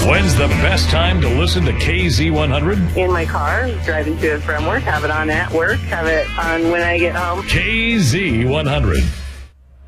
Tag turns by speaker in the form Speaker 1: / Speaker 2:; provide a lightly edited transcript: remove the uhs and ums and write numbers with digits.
Speaker 1: When's the best time to listen to KZ100?
Speaker 2: In my car, driving to and from work, have it on at work, have it on when I get home.
Speaker 1: KZ100.